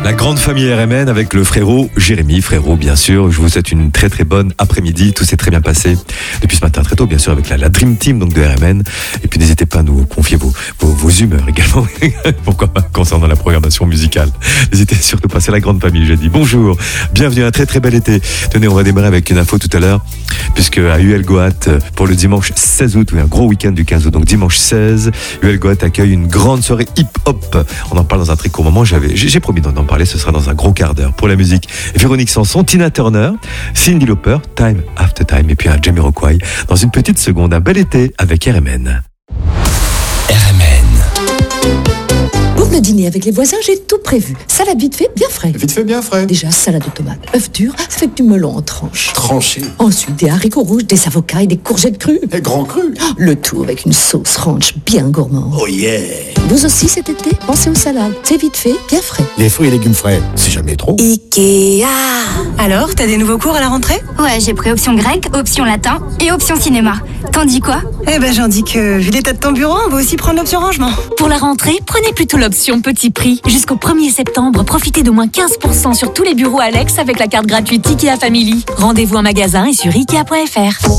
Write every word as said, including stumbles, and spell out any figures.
La grande famille R M N avec le frérot Jérémy. Frérot, bien sûr, je vous souhaite une très très bonne après-midi. Tout s'est très bien passé depuis ce matin très tôt, bien sûr, avec la, la Dream Team donc de R M N. Et puis n'hésitez pas à nous confier vos, vos, vos humeurs également, pourquoi pas, concernant la programmation musicale. N'hésitez surtout pas, c'est la grande famille, j'ai dit. Bonjour, bienvenue à un très très bel été. Tenez, on va démarrer avec une info tout à l'heure, puisque à U L Goat, pour le dimanche seize août, oui, un gros week-end du quinze août, donc dimanche seize, U L Goat accueille une grande soirée hip-hop. On en parle dans un très court moment, j'avais, j'ai, j'ai promis d'en parler. Parler, ce sera dans un gros quart d'heure. Pour la musique, Véronique Sanson, Tina Turner, Cyndi Lauper, Time After Time et puis un Jamiroquai. Dans une petite seconde, un bel été avec R M N. R M N. Pour le dîner avec les voisins, j'ai tout prévu. Salade vite fait, bien frais. Vite fait, bien frais. Déjà, salade de tomates, œufs durs, avec du melon en tranches. Tranché. Ensuite, des haricots rouges, des avocats et des courgettes crues. Et grand cru. Le tout avec une sauce ranch bien gourmande. Oh yeah. Vous aussi cet été, pensez aux salades. C'est vite fait, bien frais. Les fruits et légumes frais, c'est jamais trop. Ikea. Alors, t'as des nouveaux cours à la rentrée? Ouais, j'ai pris option grec, option latin et option cinéma. T'en dis quoi? Eh ben, j'en dis que, vu l'état de ton bureau, on va aussi prendre l'option rangement. Pour la rentrée, prenez plutôt l'option petit prix. Jusqu'au premier septembre, profitez d'au moins quinze pour cent sur tous les bureaux Alex avec la carte gratuite Ikea Family. Rendez-vous en magasin et sur ikea point f r.